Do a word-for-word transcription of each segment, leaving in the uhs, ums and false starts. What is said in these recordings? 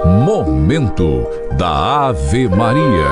Momento da Ave Maria.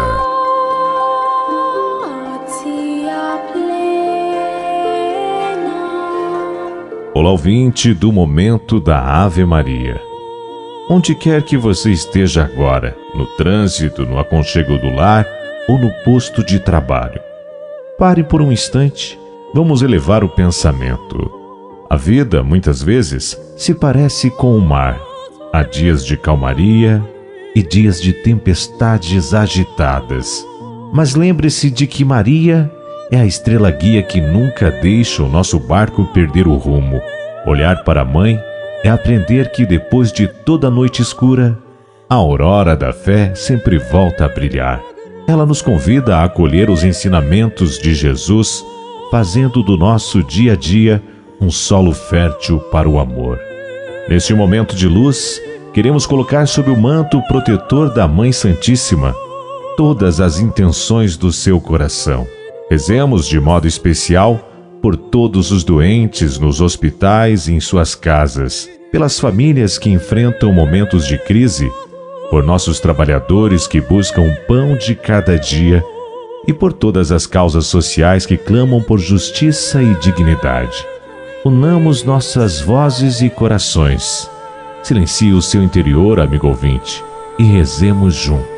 Olá, ouvinte do Momento da Ave Maria. Onde quer que você esteja agora, no trânsito, no aconchego do lar ou no posto de trabalho, pare por um instante, vamos elevar o pensamento. A vida, muitas vezes, se parece com o mar. Há dias de calmaria e dias de tempestades agitadas. Mas lembre-se de que Maria é a estrela guia que nunca deixa o nosso barco perder o rumo. Olhar para a Mãe é aprender que depois de toda a noite escura, a aurora da fé sempre volta a brilhar. Ela nos convida a acolher os ensinamentos de Jesus, fazendo do nosso dia a dia um solo fértil para o amor. Neste momento de luz, queremos colocar sob o manto protetor da Mãe Santíssima todas as intenções do seu coração. Rezemos de modo especial por todos os doentes nos hospitais e em suas casas, pelas famílias que enfrentam momentos de crise, por nossos trabalhadores que buscam o pão de cada dia e por todas as causas sociais que clamam por justiça e dignidade. Unamos nossas vozes e corações. Silencie o seu interior, amigo ouvinte, e rezemos juntos.